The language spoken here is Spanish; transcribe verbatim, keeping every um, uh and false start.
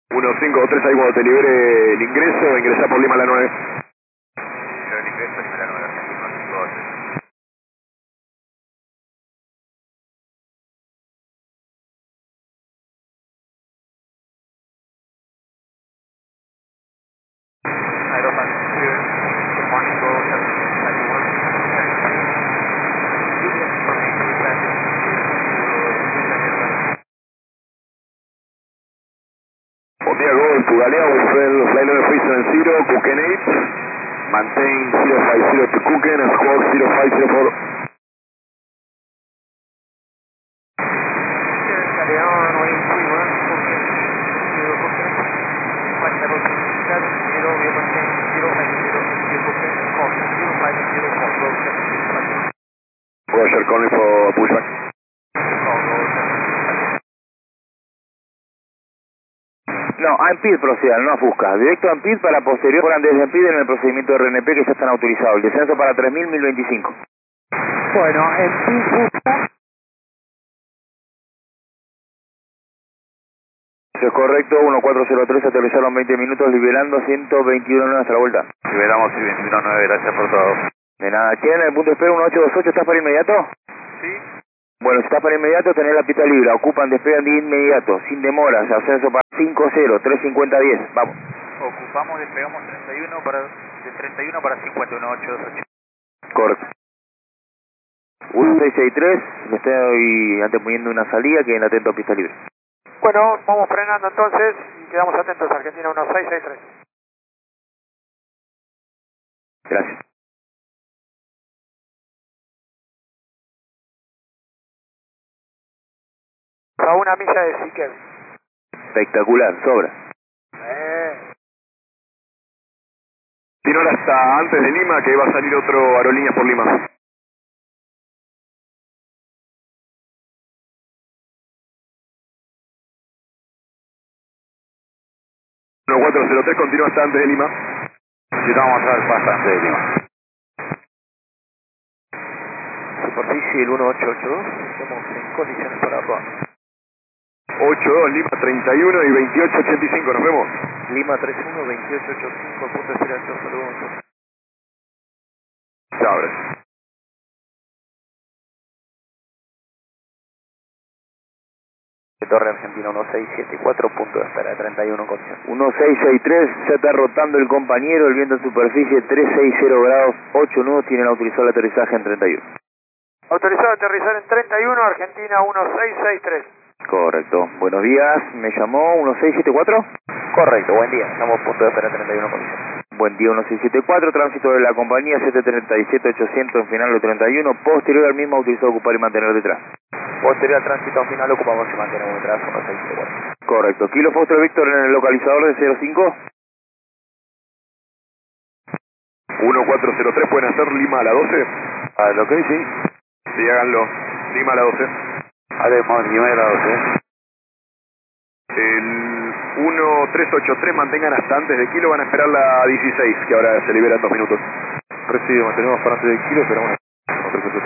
uno cinco dos tres, ahí cuando te libere el ingreso, ingresa por Lima a la nueve. Yo el ingreso, Lima a la nueve, Argentina uno cinco dos tres. Aeropan clear, good morning, go seven ninety-one. Give me information with that. Buen día, Gol, to Galea, we fell flight level three seven zero, Cooken eight, maintain zero five zero to Cooken and squawk zero five zero four. Galea, runway three one, Cooken, zero Cooken, flight level seven zero, we maintain zero five zero, zero Cooken, squawk zero five zero four, go seven six five. Roger, calling for pushback. Call go seven six five. No, a AMPID proceda, no a Fusca. Directo a AMPID para posterior por desde AMPID en el procedimiento de R N P que ya están autorizados. El descenso para tres mil, mil veinticinco. Bueno, AMPID Fusca. Eso es correcto, uno cuatro cero tres, aterrizaron veinte minutos, liberando ciento veintiuno nueve hasta la vuelta. Liberamos y veintiuno nueve, gracias por todo. De nada, che, en el punto de espera uno ocho dos ocho, ¿estás para inmediato? Sí. Bueno, si estás para inmediato, tenés la pista libre, ocupan, despegan de inmediato, sin demoras, ascenso para cinco cero, tres cincuenta diez, vamos. Ocupamos, despegamos treinta y uno para, de treinta y uno para cincuenta y uno, ocho dos ocho. Correcto. uno seis seis tres, me estoy anteponiendo una salida, que en atento a pista libre. Bueno, vamos frenando entonces y quedamos atentos. Argentina uno seis seis tres. Gracias. A una milla de Siquel. Espectacular, sobra. Eh. Tiene hora hasta antes de Lima, que va a salir otro aerolínea por Lima. uno cuatro cero tres, continúa hasta antes de Lima. Necesitamos entrar hasta antes de Lima. Superficie el uno ocho ocho dos, estamos en condiciones para arrojar. ocho dos, Lima treinta y uno y veintiocho ochenta y cinco, nos vemos. Lima treinta y uno, veintiocho ochenta y cinco, punto de esperación, saludos. Chao, gracias. Torre Argentina uno seis siete cuatro, punto de espera de treinta y uno en condición. uno seis seis tres, ya está rotando el compañero, el viento en superficie trescientos sesenta grados, ocho nudos, tienen autorizado el aterrizaje en treinta y uno. Autorizado a aterrizar en treinta y uno, Argentina uno seis seis tres. Correcto. Buenos días, ¿me llamó uno seis siete cuatro? Correcto, buen día, estamos a punto de espera treinta y uno en condición. Buen día, uno seis siete cuatro, tránsito de la compañía siete treinta y siete ochocientos en final de treinta y uno, posterior al mismo autorizado a ocupar y mantener detrás. Posterior al tránsito final ocupamos y mantenemos detrás uno seis siete cuatro. Correcto. Kilo Foster Víctor en el localizador de cero cinco. uno cuatro cero tres, ¿pueden hacer Lima a la doce? A lo que sí. Sí, háganlo. Lima a la doce. Haremos Lima a la doce. El uno tres ocho tres, mantengan hasta antes de Kilo, van a esperar la dieciséis, que ahora se libera en dos minutos. Recibe, mantenemos para antes de Kilo, esperamos.